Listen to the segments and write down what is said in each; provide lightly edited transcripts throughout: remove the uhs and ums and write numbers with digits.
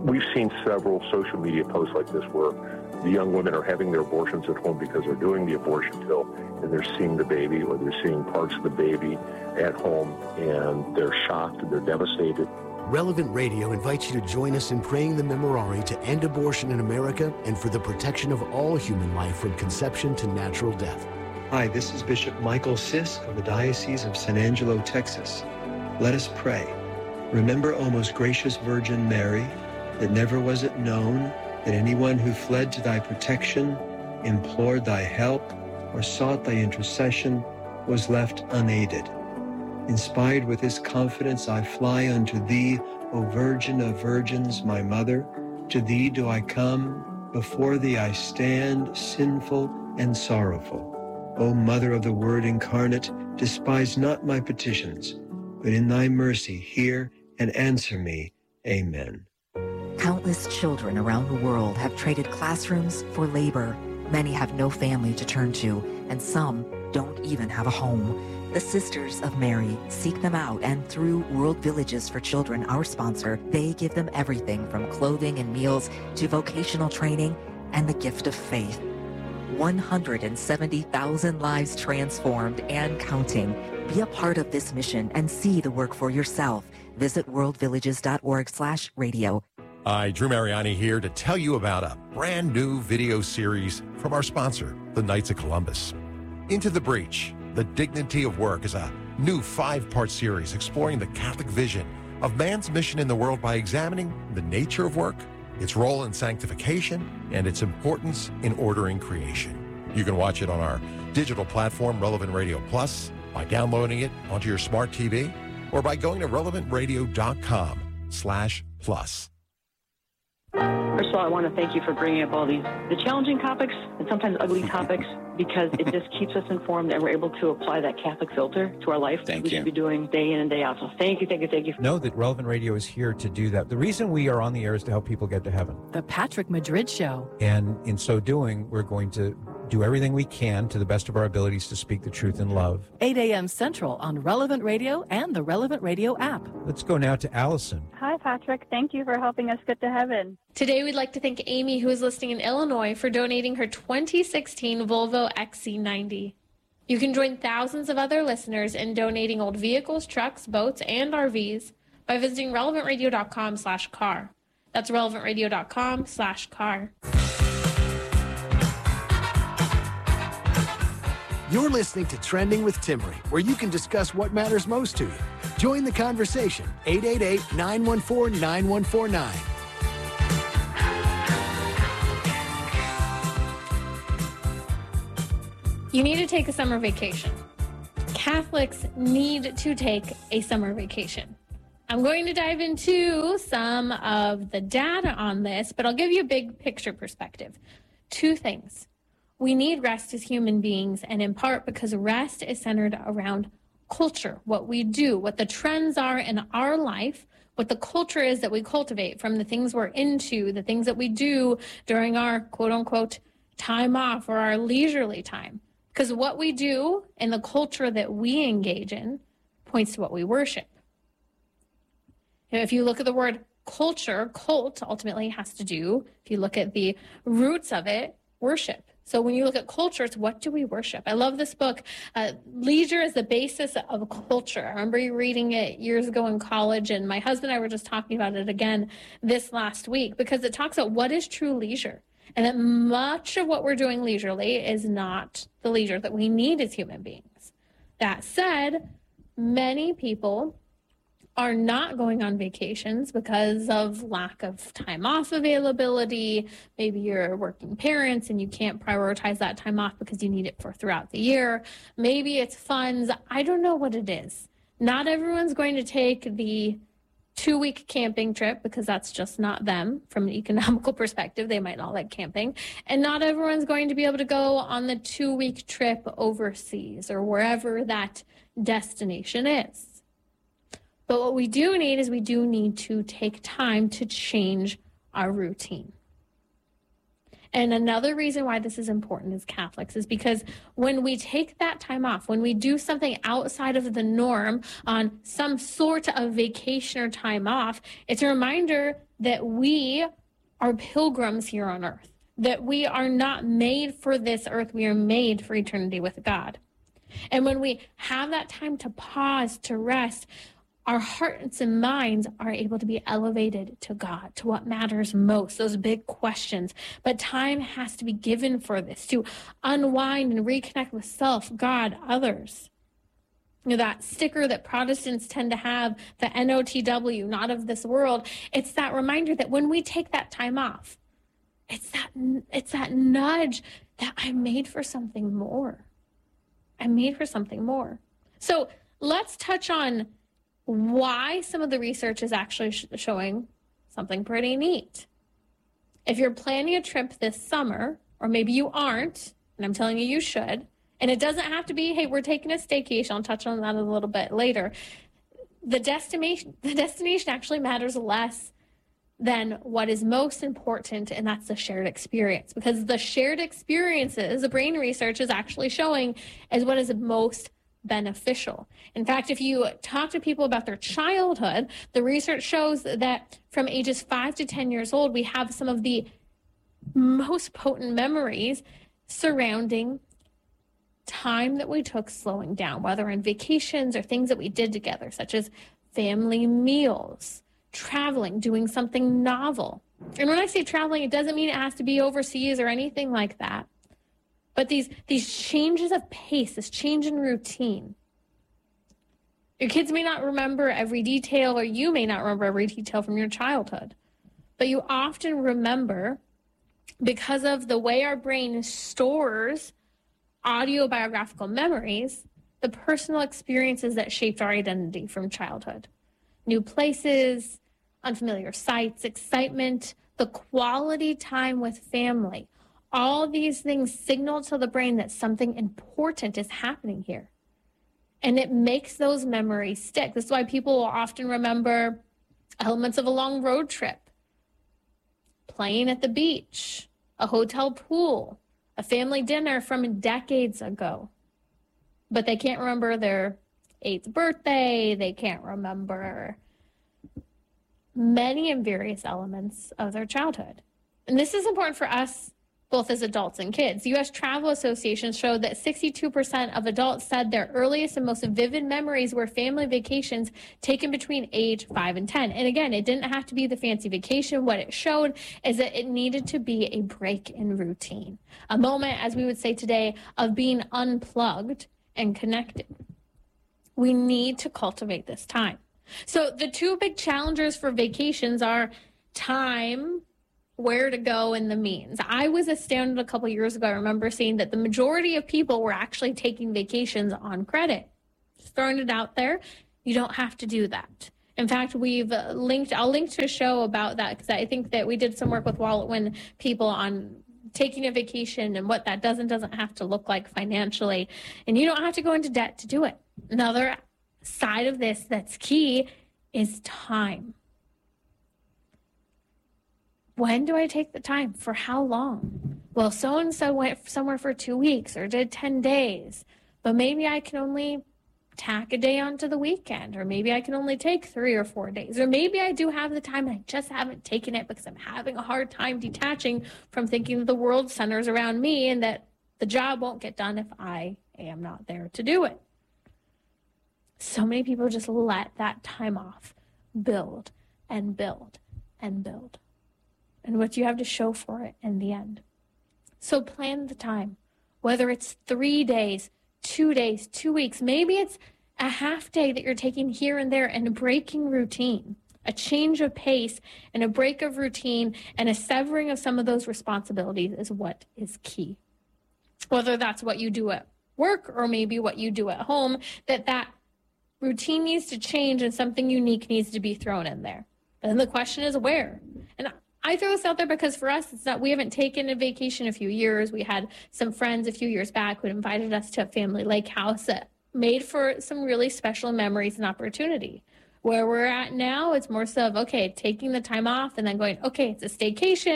We've seen several social media posts like this where the young women are having their abortions at home because they're doing the abortion pill and they're seeing the baby or they're seeing parts of the baby at home and they're shocked and they're devastated. Relevant Radio invites you to join us in praying the Memorare to end abortion in America and for the protection of all human life from conception to natural death. Hi, this is Bishop Michael Sisk of the Diocese of San Angelo, Texas. Let us pray. Remember, O most gracious Virgin Mary, that never was it known that anyone who fled to thy protection, implored thy help, or sought thy intercession was left unaided. Inspired with this confidence, I fly unto thee, O Virgin of Virgins, my Mother. To thee do I come, before thee I stand, sinful and sorrowful. O Mother of the Word incarnate, despise not my petitions, but in thy mercy hear and answer me. Amen. Countless children around the world have traded classrooms for labor. Many have no family to turn to, and some don't even have a home. The Sisters of Mary seek them out, and through World Villages for Children, our sponsor, they give them everything from clothing and meals to vocational training and the gift of faith. 170,000 lives transformed and counting. Be a part of this mission and see the work for yourself. Visit worldvillages.org/radio. Hi, Drew Mariani here to tell you about a brand new video series from our sponsor, the Knights of Columbus. Into the Breach, The Dignity of Work is a new 5-part series exploring the Catholic vision of man's mission in the world by examining the nature of work, its role in sanctification, and its importance in ordering creation. You can watch it on our digital platform, Relevant Radio Plus, by downloading it onto your smart TV, or by going to relevantradio.com/plus. First of all, I want to thank you for bringing up all the challenging topics and sometimes ugly topics, because it just keeps us informed and we're able to apply that Catholic filter to our life. Thank we you. should be doing day in and day out. So thank you. Know that Relevant Radio is here to do that. The reason we are on the air is to help people get to heaven. The Patrick Madrid Show. And in so doing, we're going to do everything we can to the best of our abilities to speak the truth in love. 8 a.m. Central on Relevant Radio and the Relevant Radio app. Let's go now to Allison. Hi, Patrick. Thank you for helping us get to heaven. Today, we'd like to thank Amy, who is listening in Illinois, for donating her 2016 Volvo XC90. You can join thousands of other listeners in donating old vehicles, trucks, boats, and RVs by visiting relevantradio.com/car. That's relevantradio.com/car. You're listening to Trending with Timmery, where you can discuss what matters most to you. Join the conversation, 888-914-9149. You need to take a summer vacation. Catholics need to take a summer vacation. I'm going to dive into some of the data on this, but I'll give you a big picture perspective. 2 things. We need rest as human beings, and in part because rest is centered around culture, what we do, what the trends are in our life, what the culture is that we cultivate, from the things we're into, the things that we do during our quote-unquote time off or our leisurely time. Because what we do and the culture that we engage in points to what we worship. If you look at the word culture, cult ultimately has to do, if you look at the roots of it, worship. So when you look at culture, it's what do we worship? I love this book, Leisure is the Basis of Culture. I remember reading it years ago in college, and my husband and I were just talking about it again this last week, because it talks about what is true leisure. And that much of what we're doing leisurely is not the leisure that we need as human beings. That said, many people are not going on vacations because of lack of time off availability. Maybe you're working parents and you can't prioritize that time off because you need it for throughout the year. Maybe it's funds. I don't know what it is. Not everyone's going to take the 2-week camping trip because that's just not them from an economical perspective. They might not like camping. And not everyone's going to be able to go on the 2-week trip overseas or wherever that destination is. But what we do need is we do need to take time to change our routine. And another reason why this is important as Catholics is because when we take that time off, when we do something outside of the norm on some sort of vacation or time off, it's a reminder that we are pilgrims here on earth, that we are not made for this earth. We are made for eternity with God. And when we have that time to pause, to rest, our hearts and minds are able to be elevated to God, to what matters most, those big questions. But time has to be given for this, to unwind and reconnect with self, God, others. You know, that sticker that Protestants tend to have, the NOTW, not of this world, it's that reminder that when we take that time off, it's that nudge that I'm made for something more. I'm made for something more. So let's touch on why some of the research is actually showing something pretty neat. If you're planning a trip this summer, or maybe you aren't, and I'm telling you, you should, and it doesn't have to be, hey, we're taking a staycation. I'll touch on that a little bit later. The destination actually matters less than what is most important, and that's the shared experience. Because the shared experiences, the brain research is actually showing, is what is most beneficial. In fact, if you talk to people about their childhood, the research shows that from ages 5 to 10 years old, we have some of the most potent memories surrounding time that we took slowing down, whether in vacations or things that we did together, such as family meals, traveling, doing something novel. And when I say traveling, it doesn't mean it has to be overseas or anything like that. But these changes of pace, this change in routine. Your kids may not remember every detail, or you may not remember every detail from your childhood. But you often remember, because of the way our brain stores autobiographical memories, the personal experiences that shaped our identity from childhood. New places, unfamiliar sights, excitement, the quality time with family. All these things signal to the brain that something important is happening here. And it makes those memories stick. This is why people will often remember elements of a long road trip, playing at the beach, a hotel pool, a family dinner from decades ago. But they can't remember their 8th birthday. They can't remember many and various elements of their childhood. And this is important for us both as adults and kids. The U.S. Travel Association showed that 62% of adults said their earliest and most vivid memories were family vacations taken between age 5 and 10. And again, it didn't have to be the fancy vacation. What it showed is that it needed to be a break in routine, a moment, as we would say today, of being unplugged and connected. We need to cultivate this time. So the two big challengers for vacations are time, where to go, and the means. I was astounded a couple years ago. I remember seeing that the majority of people were actually taking vacations on credit. Just throwing it out there. You don't have to do that. In fact, I'll link to a show about that, because I think that we did some work with Wallet Win people on taking a vacation and what that does and doesn't have to look like financially. And you don't have to go into debt to do it. Another side of this that's key is time. When do I take the time? For how long? Well, so-and-so went somewhere for 2 weeks or did 10 days, but maybe I can only tack a day onto the weekend, or maybe I can only take 3 or 4 days, or maybe I do have the time and I just haven't taken it because I'm having a hard time detaching from thinking that the world centers around me and that the job won't get done if I am not there to do it. So many people just let that time off build and build and build. And what you have to show for it in the end. So plan the time, whether it's 3 days, 2 days, 2 weeks, maybe it's a half day that you're taking here and there, and breaking routine, a change of pace and a break of routine and a severing of some of those responsibilities is what is key. Whether that's what you do at work or maybe what you do at home, that routine needs to change and something unique needs to be thrown in there. And then the question is where? And I throw this out there because for us, it's not, we haven't taken a vacation in a few years. We had some friends a few years back who invited us to a family lake house that made for some really special memories and opportunity. Where we're at now, it's more so of, okay, taking the time off and then going, okay, it's a staycation.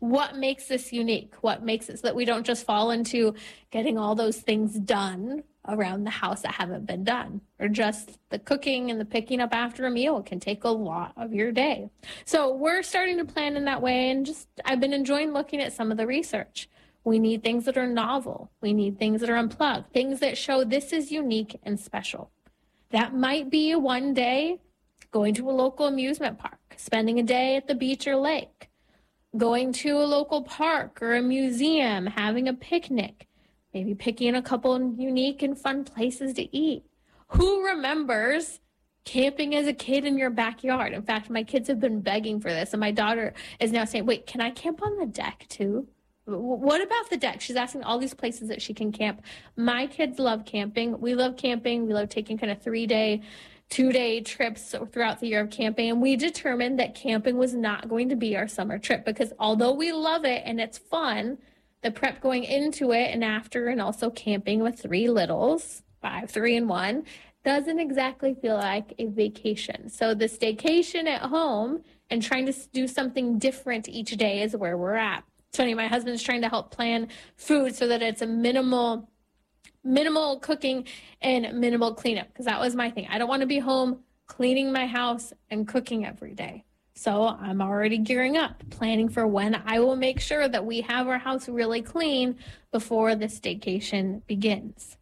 what makes this unique? What makes it so that we don't just fall into getting all those things done around the house that haven't been done, or just the cooking and the picking up after a meal can take a lot of your day. So we're starting to plan in that way, and I've been enjoying looking at some of the research. We need things that are novel. We need things that are unplugged, things that show this is unique and special. That might be one day going to a local amusement park, spending a day at the beach or lake, going to a local park or a museum, having a picnic, maybe picking a couple unique and fun places to eat. Who remembers camping as a kid in your backyard? In fact, my kids have been begging for this, and my daughter is now saying, wait, can I camp on the deck too? What about the deck? She's asking all these places that she can camp. My kids love camping. We love camping. We love taking kind of 3-day, 2-day trips throughout the year of camping. And we determined that camping was not going to be our summer trip, because although we love it and it's fun, the prep going into it and after, and also camping with 3 littles, 5, 3, and 1, doesn't exactly feel like a vacation. So the staycation at home and trying to do something different each day is where we're at. It's funny, my husband's trying to help plan food so that it's a minimal cooking and minimal cleanup, because that was my thing. I don't want to be home cleaning my house and cooking every day. So I'm already gearing up, planning for when I will make sure that we have our house really clean before the staycation begins.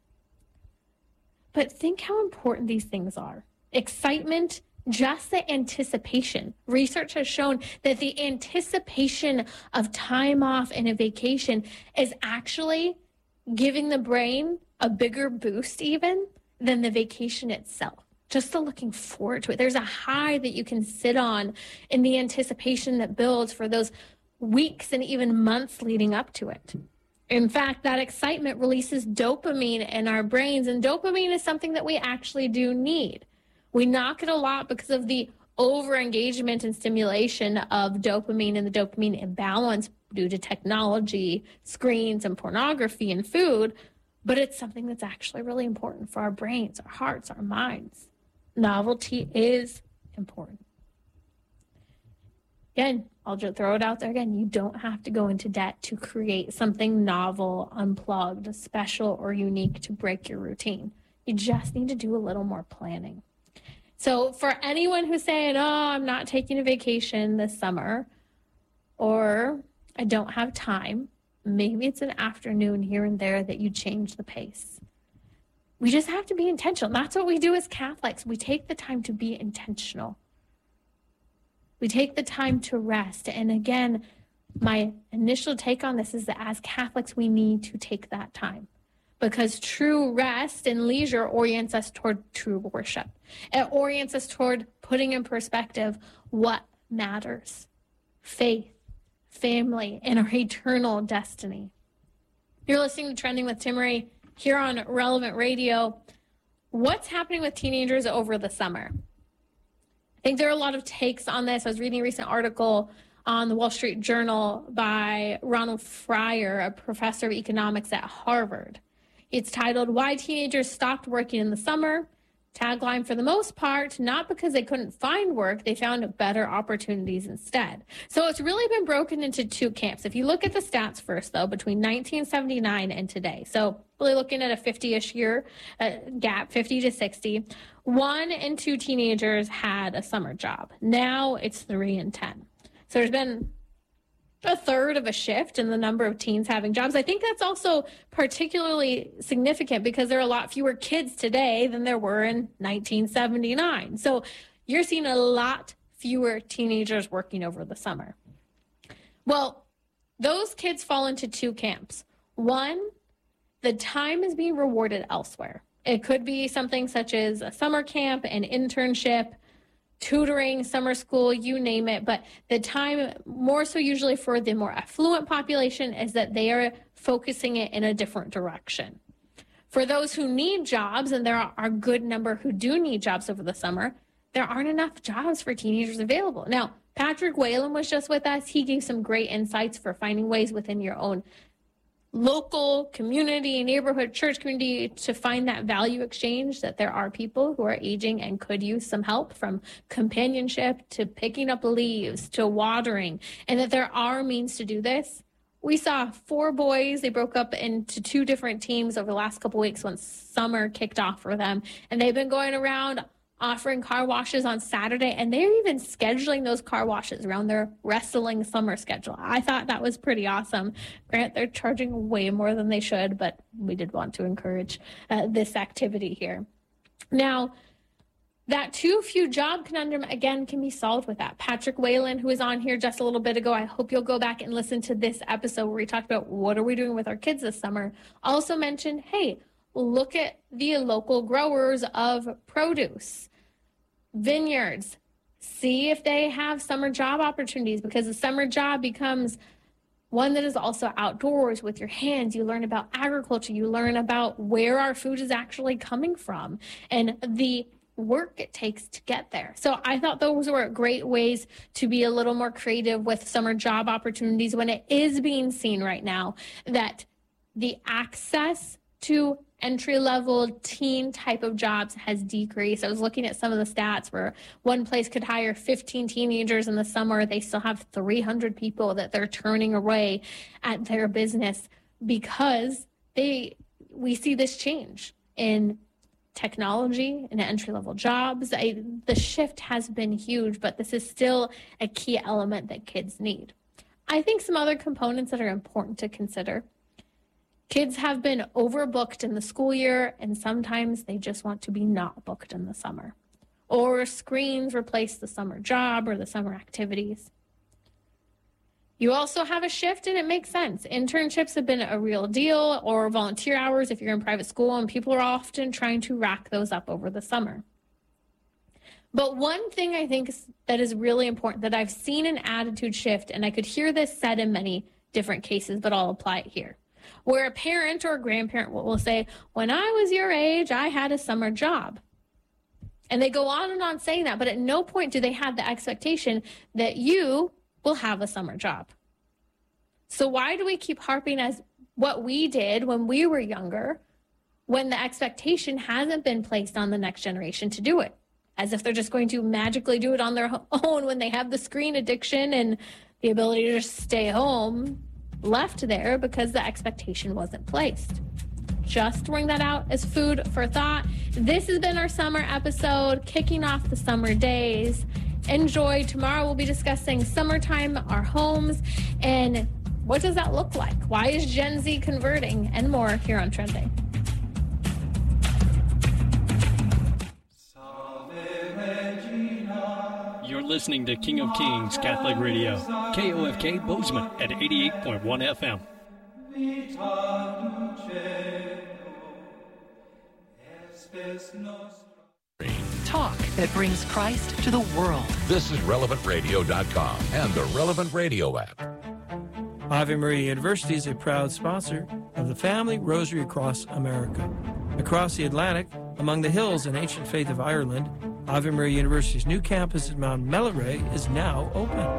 But think how important these things are. Excitement, just the anticipation. Research has shown that the anticipation of time off and a vacation is actually giving the brain a bigger boost even than the vacation itself. Just the looking forward to it. There's a high that you can sit on in the anticipation that builds for those weeks and even months leading up to it. In fact, that excitement releases dopamine in our brains, and dopamine is something that we actually do need. We knock it a lot because of the over-engagement and stimulation of dopamine and the dopamine imbalance due to technology, screens, and pornography and food, but it's something that's actually really important for our brains, our hearts, our minds. Novelty is important. Again, I'll just throw it out there again. You don't have to go into debt to create something novel, unplugged, special, or unique to break your routine. You just need to do a little more planning. So for anyone who's saying, oh, I'm not taking a vacation this summer, or I don't have time, maybe it's an afternoon here and there that you change the pace. We just have to be intentional. That's what we do as Catholics. We take the time to be intentional. We take the time to rest. And again, my initial take on this is that as Catholics, we need to take that time, because true rest and leisure orients us toward true worship. It orients us toward putting in perspective what matters: faith, family, and our eternal destiny. You're listening to Trending with Timmerie here on Relevant Radio. What's happening with teenagers over the summer? I think there are a lot of takes on this. I was reading a recent article on the Wall Street Journal by Ronald Fryer, a professor of economics at Harvard. It's titled, "Why Teenagers Stopped Working in the Summer." Tagline, for the most part, not because they couldn't find work, they found better opportunities instead. So it's really been broken into 2 camps. If you look at the stats first, though, between 1979 and today, so really looking at a 50-ish year gap, 50 to 60, 1 in 2 teenagers had a summer job. Now it's 3 in 10. So there's been a third of a shift in the number of teens having jobs. I think that's also particularly significant because there are a lot fewer kids today than there were in 1979. So you're seeing a lot fewer teenagers working over the summer. Well, those kids fall into 2 camps. 1, the time is being rewarded elsewhere. It could be something such as a summer camp, an internship, tutoring, summer school, you name it. But the time, more so usually for the more affluent population, is that they are focusing it in a different direction. For those who need jobs, and there are a good number who do need jobs over the summer, there aren't enough jobs for teenagers available. Now, Patrick Whalen was just with us. He gave some great insights for finding ways within your own local community, neighborhood, church community to find that value exchange, that there are people who are aging and could use some help, from companionship to picking up leaves to watering, and that there are means to do this. We saw 4 boys. They broke up into 2 different teams over the last couple weeks once summer kicked off for them. And they've been going around offering car washes on Saturday, and they're even scheduling those car washes around their wrestling summer schedule. I thought that was pretty awesome. Grant, they're charging way more than they should, but we did want to encourage this activity here. Now, that too few job conundrum, again, can be solved with that. Patrick Whalen, who was on here just a little bit ago, I hope you'll go back and listen to this episode where we talked about what are we doing with our kids this summer. Also mentioned, hey, look at the local growers of produce, vineyards. See if they have summer job opportunities, because the summer job becomes one that is also outdoors with your hands. You learn about agriculture. You learn about where our food is actually coming from and the work it takes to get there. So I thought those were great ways to be a little more creative with summer job opportunities, when it is being seen right now that the access to entry-level teen type of jobs has decreased. I was looking at some of the stats where one place could hire 15 teenagers in the summer. They still have 300 people that they're turning away at their business because we see this change in technology and entry-level jobs. The shift has been huge, but this is still a key element that kids need. I think some other components that are important to consider. Kids have been overbooked in the school year, and sometimes they just want to be not booked in the summer. Or screens replace the summer job or the summer activities. You also have a shift, and it makes sense. Internships have been a real deal, or volunteer hours if you're in private school, and people are often trying to rack those up over the summer. But one thing I think that is really important, that I've seen an attitude shift, and I could hear this said in many different cases, but I'll apply it here, where a parent or a grandparent will say, when I was your age, I had a summer job. And they go on and on saying that, but at no point do they have the expectation that you will have a summer job. So why do we keep harping as what we did when we were younger, when the expectation hasn't been placed on the next generation to do it? As if they're just going to magically do it on their own when they have the screen addiction and the ability to just stay home left there because the expectation wasn't placed. Just throwing that out as food for thought. This has been our summer episode, kicking off the summer days. Enjoy. Tomorrow we'll be discussing summertime, our homes, and what does that look like? Why is Gen Z converting? And more here on Trending. You're listening to King of Kings Catholic Radio, KOFK Bozeman at 88.1 FM. Talk that brings Christ to the world. This is RelevantRadio.com and the Relevant Radio app. Ave Maria University is a proud sponsor of the Family Rosary Across America. Across the Atlantic, among the hills and ancient faith of Ireland, Ave Maria University's new campus at Mount Melleray is now open.